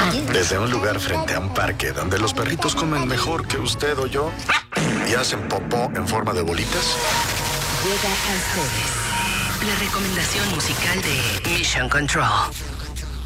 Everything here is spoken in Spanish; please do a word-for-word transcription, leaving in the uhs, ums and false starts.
Desde un lugar frente a un parque donde los perritos comen mejor que usted o yo y hacen popó en forma de bolitas. Llega al jueves la recomendación musical de Mission Control.